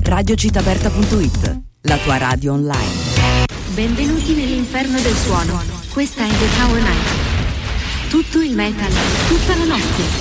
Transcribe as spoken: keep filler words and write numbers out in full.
radio citaperta punto it, la tua radio online. Benvenuti nell'inferno del suono. Questa è The Tower Night. Tutto il metal, tutta la notte.